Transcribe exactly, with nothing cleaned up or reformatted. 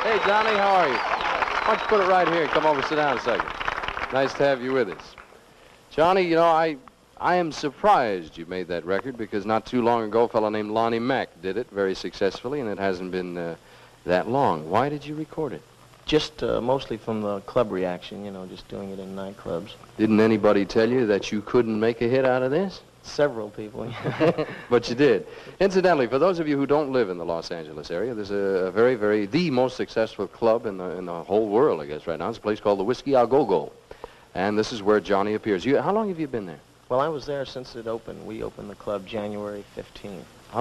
Hey, Johnny, how are you? Why don't you put it right here and come over and sit down a second. Nice to have you with us. Johnny, you know, I I am surprised you made that record because not too long ago a fellow named Lonnie Mack did it very successfully, and it hasn't been uh, that long. Why did you record it? Just uh, mostly from the club reaction, you know, just doing it in nightclubs. Didn't anybody tell you that you couldn't make a hit out of this? Several people, yeah. But you did. Incidentally, for those of you who don't live in the Los Angeles area, there's a, a very, very, the most successful club in the in the whole world, I guess, right now. It's a place called the Whiskey A Go Go. And this is where Johnny appears. You, how long have you been there? Well, I was there since it opened. We opened the club January fifteenth.